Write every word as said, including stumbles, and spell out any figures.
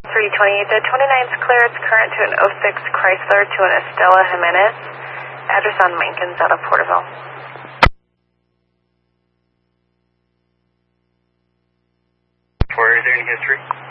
three twenty-eight, the twenty-ninth clear. It's current to an oh six Chrysler to an Estella Jimenez. Address on Mankins out of Porterville. Where is there any history?